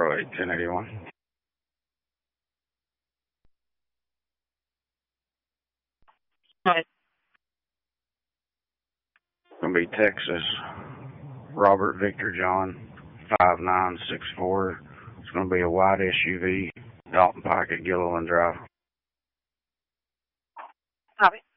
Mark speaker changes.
Speaker 1: 08 1081.
Speaker 2: Right.
Speaker 1: Gonna be Texas. Robert Victor John 5964. It's gonna be a white SUV. Dalton Pike at Gilliland Drive.
Speaker 2: Copy.